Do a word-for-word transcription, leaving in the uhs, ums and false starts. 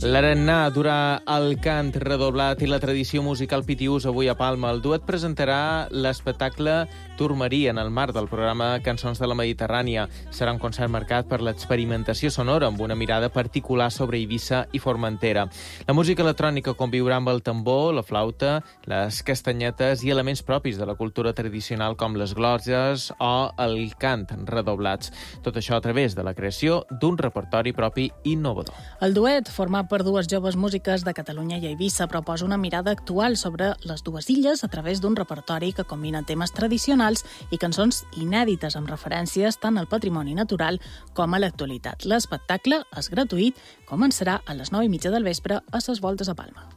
L'arannà durà el cant redoblat i la tradició musical pitiús avui a Palma. El duet presentarà l'espectacle Turmeria en el marc del programa Cançons de la Mediterrània. Serà un concert marcat per l'experimentació sonora amb una mirada particular sobre Eivissa i Formentera. La música electrònica conviurà amb el tambor, la flauta, les castanyetes i elements propis de la cultura tradicional com les glòries o el cant redoblats. Tot això a través de la creació d'un repertori propi innovador. El duet, format per dues joves músiques de Catalunya i Eivissa, proposa una mirada actual sobre les dues illes a través d'un repertori que combina temes tradicionals i cançons inèdites amb referències tant al patrimoni natural com a l'actualitat. L'espectacle és gratuït, començarà a les nou i mitja del vespre a ses Voltes a Palma.